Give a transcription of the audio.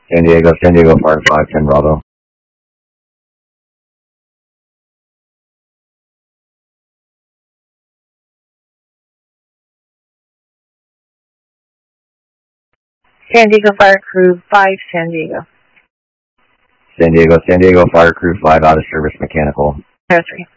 San Diego Fire 510 Bravo. San Diego Fire Crew 5, San Diego. San Diego Fire Crew 5 out of service mechanical. Air 3.